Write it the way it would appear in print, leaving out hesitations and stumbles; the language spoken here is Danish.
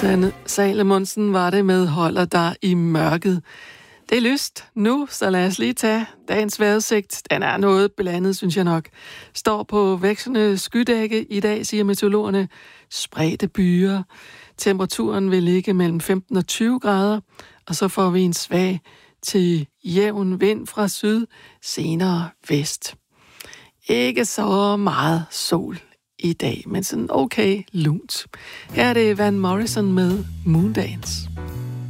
Sanne Salomonsen var det med Holder dig i mørket. Det er lyst nu, så lad os lige tage dagens vejrudsigt. Den er noget blandet, synes jeg nok. Står på vekslende skydække i dag, siger meteorologerne. Spredte byer. Temperaturen vil ligge mellem 15 og 20 grader, og så får vi en svag til jævn vind fra syd, senere vest. Ikke så meget sol i dag, men sådan okay lunt. Her er det Van Morrison med Moondance.